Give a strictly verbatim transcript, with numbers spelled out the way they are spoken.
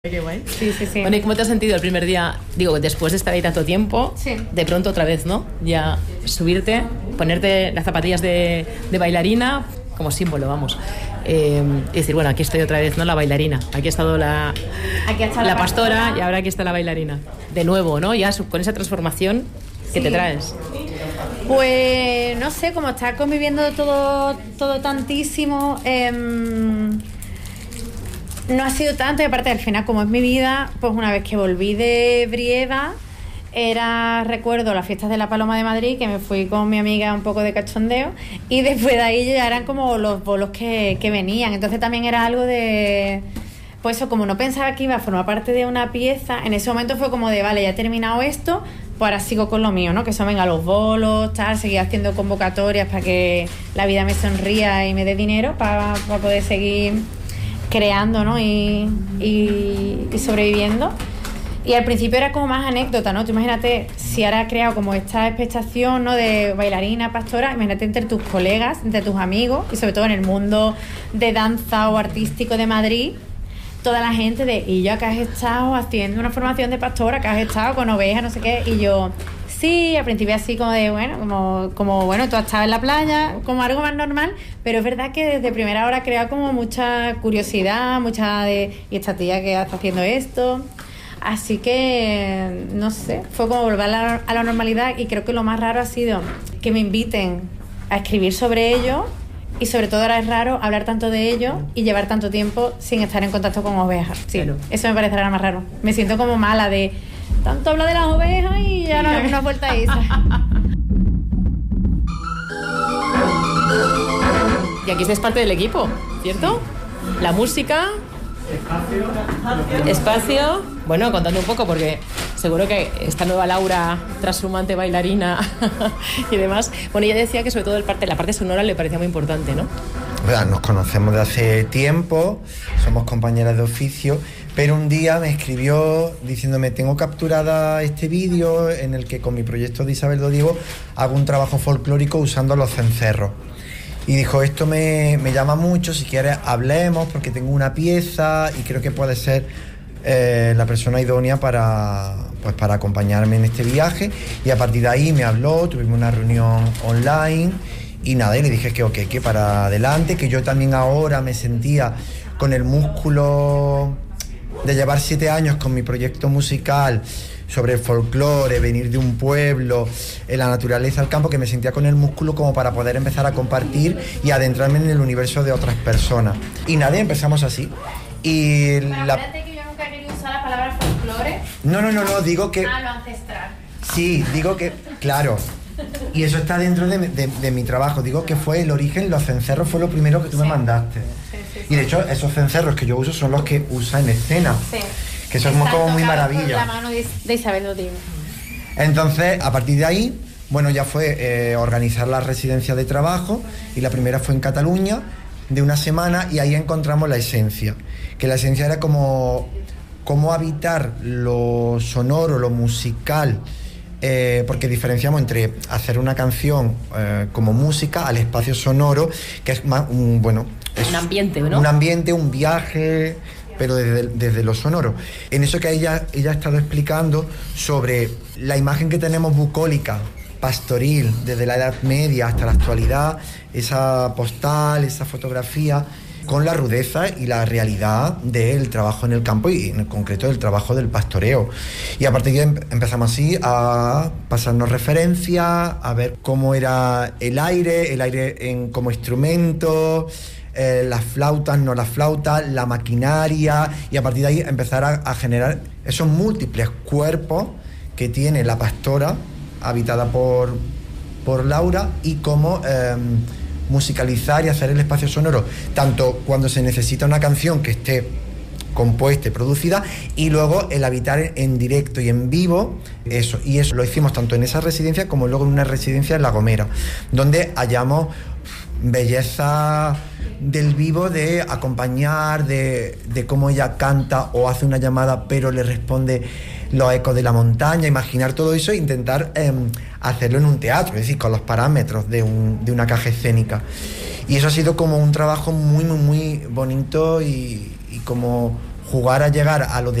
Qué guay. Sí, sí, sí. Bueno, ¿y cómo te has sentido el primer día? Digo, después de estar ahí tanto tiempo, sí. De pronto otra vez, ¿no? Ya subirte, ponerte las zapatillas de, de bailarina como símbolo, vamos. Eh, y decir, bueno, aquí estoy otra vez, ¿no? La bailarina. Aquí ha estado la, aquí está la, la pastora, pastora y ahora aquí está la bailarina. De nuevo, ¿no? Ya con esa transformación que sí. te traes. Pues no sé, como estar conviviendo todo, todo tantísimo, eh, no ha sido tanto, y aparte al final, como es mi vida, pues una vez que volví de Brieva, era, recuerdo, las fiestas de la Paloma de Madrid, que me fui con mi amiga un poco de cachondeo, y después de ahí ya eran como los bolos que, que venían. Entonces también era algo de... Pues eso, como no pensaba que iba a formar parte de una pieza, en ese momento fue como de, vale, ya he terminado esto, pues ahora sigo con lo mío, ¿no? Que son, venga, los bolos, tal, seguir haciendo convocatorias para que la vida me sonría y me dé dinero para, para poder seguir creando, ¿no? Y, y, y sobreviviendo. Y al principio era como más anécdota, ¿no? Tú imagínate, si ahora has creado como esta expectación, ¿no? De bailarina, pastora, imagínate entre tus colegas, entre tus amigos, y sobre todo en el mundo de danza o artístico de Madrid, toda la gente de, y yo, que has estado haciendo una formación de pastora, que has estado con ovejas, no sé qué, y yo, sí, al principio así como de, bueno, como, como bueno, tú has estado en la playa, como algo más normal, pero es verdad que desde primera hora ha creado como mucha curiosidad, mucha de, y esta tía que está haciendo esto, así que, no sé, fue como volver a la, a la normalidad, y creo que lo más raro ha sido que me inviten a escribir sobre ello. Y sobre todo ahora es raro hablar tanto de ello y llevar tanto tiempo sin estar en contacto con ovejas. Sí, claro. Eso me parece ahora más raro. Me siento como mala de tanto hablar de las ovejas y ya no una vuelta a esa. Y aquí es parte del equipo, ¿cierto? La música... Espacio. Espacio. Bueno, contando un poco, porque seguro que esta nueva Laura, trashumante bailarina y demás. Bueno, ella decía que sobre todo el parte, la parte sonora le parecía muy importante, ¿no? Nos conocemos de hace tiempo, somos compañeras de oficio, pero un día me escribió diciéndome: tengo capturada este vídeo en el que con mi proyecto de Isabel Dodiego hago un trabajo folclórico usando los cencerros. Y dijo, esto me, me llama mucho, si quieres hablemos, porque tengo una pieza y creo que puede ser eh, la persona idónea para, pues, para acompañarme en este viaje. Y a partir de ahí me habló, tuvimos una reunión online y nada, y le dije que ok, que para adelante, que yo también ahora me sentía con el músculo de llevar siete años con mi proyecto musical sobre el folclore, venir de un pueblo, en la naturaleza, el campo, que me sentía con el músculo como para poder empezar a compartir y adentrarme en el universo de otras personas. Y nada, empezamos así. Y la... Espérate, que yo nunca he querido usar la palabra folclore. No, no, no, no, digo que... Ah, lo ancestral. Sí, digo que, claro, y eso está dentro de, de, de mi trabajo. Digo que fue el origen, los cencerros fue lo primero que tú sí. me mandaste. Sí, sí, sí. Y de hecho, esos cencerros que yo uso son los que usa en escena. Sí. Que son como muy maravillas. La mano de, de Isabel Dodiego. Entonces, a partir de ahí, bueno, ya fue eh, organizar la residencia de trabajo, y la primera fue en Cataluña, de una semana, y ahí encontramos la esencia. Que la esencia era como cómo habitar lo sonoro, lo musical, eh, porque diferenciamos entre hacer una canción eh, como música al espacio sonoro, que es más un, bueno... Es un ambiente, ¿no? Un ambiente, un viaje... pero desde, desde lo sonoro. En eso que ella, ella ha estado explicando sobre la imagen que tenemos bucólica, pastoril, desde la Edad Media hasta la actualidad, esa postal, esa fotografía, con la rudeza y la realidad del trabajo en el campo y en concreto del trabajo del pastoreo. Y a partir de ahí empezamos así a pasarnos referencias, a ver cómo era el aire, el aire en, como instrumento, Eh, las flautas, no las flautas, la maquinaria, y a partir de ahí empezar a, a generar esos múltiples cuerpos que tiene la pastora habitada por, por Laura, y cómo eh, musicalizar y hacer el espacio sonoro, tanto cuando se necesita una canción que esté compuesta y producida, y luego el habitar en, en directo y en vivo, eso, y eso lo hicimos tanto en esa residencia como luego en una residencia en La Gomera, donde hallamos belleza del vivo, de acompañar, de, de cómo ella canta o hace una llamada pero le responde los ecos de la montaña, imaginar todo eso e intentar eh, hacerlo en un teatro, es decir, con los parámetros de, un, de una caja escénica. Y eso ha sido como un trabajo muy, muy, muy bonito y, y como jugar a llegar a lo